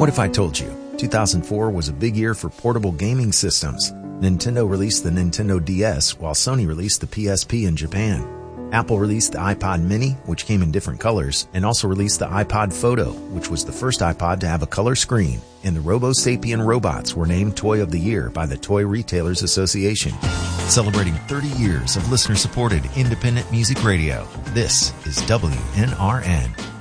What if I told you 2004 was a big year for portable gaming systems? Nintendo released the Nintendo DS while Sony released the PSP in Japan. Apple released the iPod Mini, which came in different colors, and also released the iPod Photo, which was the first iPod to have a color screen. And the Robo-Sapien robots were named Toy of the Year by the Toy Retailers Association. Celebrating 30 years of listener-supported independent music radio, this is WNRN.